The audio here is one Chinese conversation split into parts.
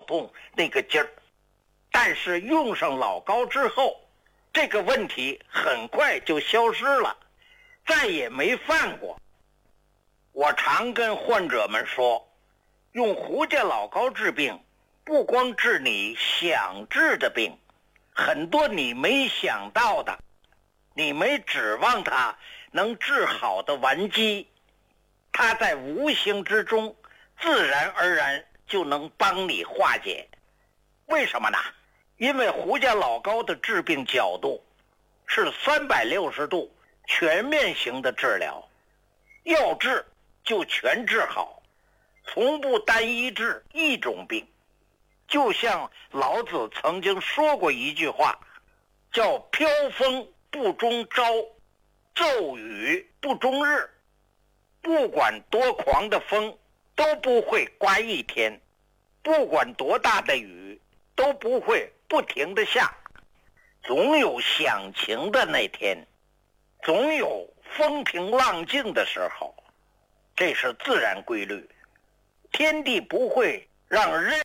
动那个劲儿。但是用上老高之后，这个问题很快就消失了，再也没犯过。我常跟患者们说，用胡家老高治病，不光治你想治的病，很多你没想到的，你没指望它能治好的顽疾，它在无形之中自然而然就能帮你化解。为什么呢？因为胡家老高的治病角度是360度全面型的治疗，要治就全治好，从不单一治一种病。就像老子曾经说过一句话，叫飘风不终朝，骤雨不终日。不管多狂的风都不会刮一天，不管多大的雨都不会不停地下，总有响晴的那天，总有风平浪静的时候。这是自然规律，天地不会让人。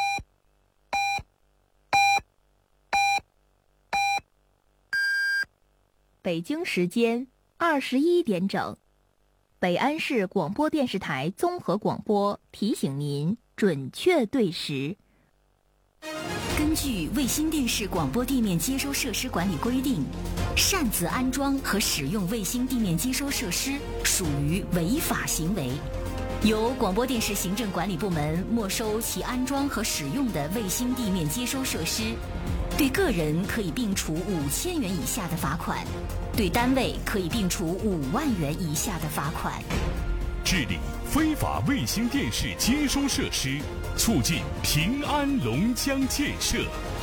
北京时间21点整，北安市广播电视台综合广播提醒您准确对时。 根据卫星电视广播地面接收设施管理规定，擅自安装和使用卫星地面接收设施属于违法行为，由广播电视行政管理部门没收其安装和使用的卫星地面接收设施，对个人可以并处5000元以下的罚款，对单位可以并处5万元以下的罚款。 治理非法卫星电视接收设施，促进平安龙江建设。